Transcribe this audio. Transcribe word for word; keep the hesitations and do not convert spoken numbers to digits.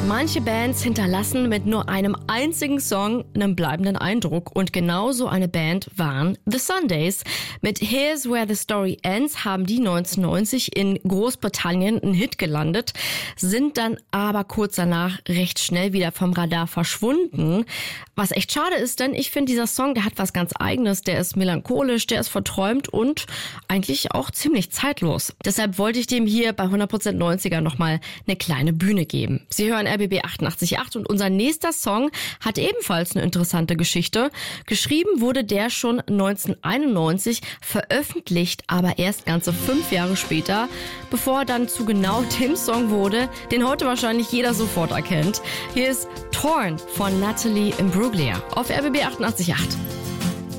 Manche Bands hinterlassen mit nur einem einzigen Song einen bleibenden Eindruck und genauso eine Band waren The Sundays. Mit Here's Where the Story Ends haben die neunzehnhundertneunzig in Großbritannien einen Hit gelandet, sind dann aber kurz danach recht schnell wieder vom Radar verschwunden. Was echt schade ist, denn ich finde, dieser Song, der hat was ganz Eigenes, der ist melancholisch, der ist verträumt und eigentlich auch ziemlich zeitlos. Deshalb wollte ich dem hier bei hundert Prozent neunziger nochmal eine kleine Bühne geben. Sie hören R B B achtundachtzig Komma acht und unser nächster Song hat ebenfalls eine interessante Geschichte. Geschrieben wurde der schon neunzehnhunderteinundneunzig, veröffentlicht aber erst ganze fünf Jahre später, bevor er dann zu genau dem Song wurde, den heute wahrscheinlich jeder sofort erkennt. Hier ist Torn von Natalie Imbruglia auf R B B achtundachtzig Komma acht.